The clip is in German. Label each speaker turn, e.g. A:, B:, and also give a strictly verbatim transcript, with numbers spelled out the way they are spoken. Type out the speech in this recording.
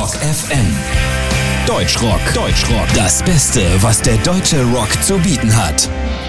A: Rock F M. Deutschrock. Deutschrock. Das Beste, was der deutsche Rock zu bieten hat.